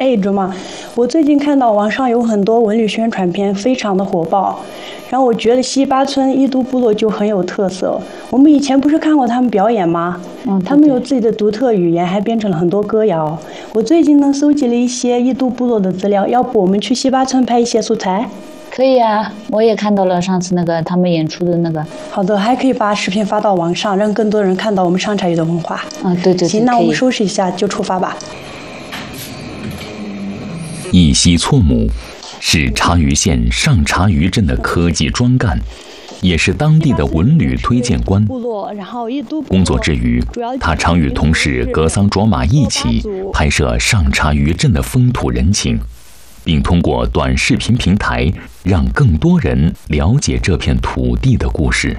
哎，卓玛，我最近看到网上有很多文旅宣传片，非常的火爆。然后我觉得西巴村伊都部落就很有特色。我们以前不是看过他们表演吗？他们有自己的独特语言，还编成了很多歌谣。我最近呢搜集了一些伊都部落的资料，要不我们去西巴村拍一些素材？ 可以啊，我也看到了上次那个他们演出的那个。 好的，还可以把视频发到网上，让更多人看到我们上茶语的文化。 对。 行，那我们收拾一下就出发吧。 一西措姆是茶余县上茶余镇的科技专干，也是当地的文旅推荐官。工作之余，他常与同事格桑卓玛一起拍摄上茶余镇的风土人情，并通过短视频平台让更多人了解这片土地的故事。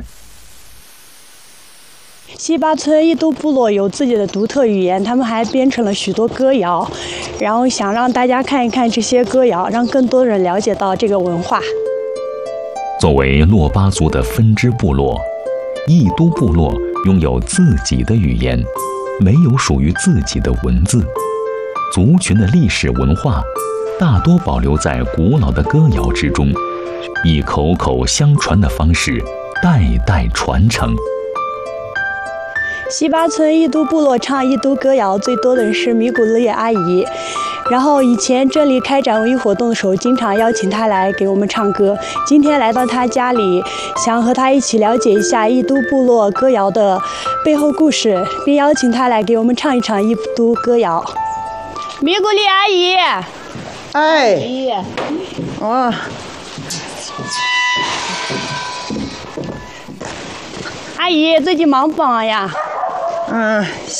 西巴村伊都部落有自己的独特语言，他们还编成了许多歌谣，然后想让大家看一看这些歌谣，让更多人了解到这个文化。 作为珞巴族的分支部落，伊都部落拥有自己的语言，没有属于自己的文字。族群的历史文化大多保留在古老的歌谣之中，以口口相传的方式代代传承。 西巴村伊都部落唱伊都歌谣最多的人是米古勒叶阿姨，然后以前这里开展文艺活动的时候，经常邀请她来给我们唱歌。今天来到她家里，想和她一起了解一下伊都部落歌谣的背后故事，并邀请她来给我们唱一唱伊都歌谣。米古勒阿姨， 哎， 阿姨最近忙不忙呀？